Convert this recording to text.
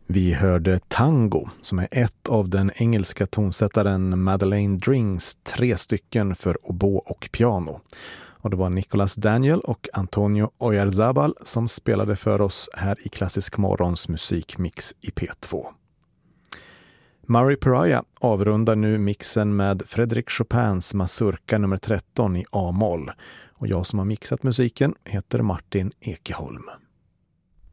Vi hörde Tango som är ett av den engelska tonsättaren Madeleine Drings 3 stycken för oboe och piano. Och det var Nicholas Daniel och Antonio Oyarzabal som spelade för oss här i Klassisk Morgons musikmix i P2. Murray Pariah avrundar nu mixen med Frédéric Chopins Mazurka nummer 13 i A-moll. Och jag som har mixat musiken heter Martin Ekeholm.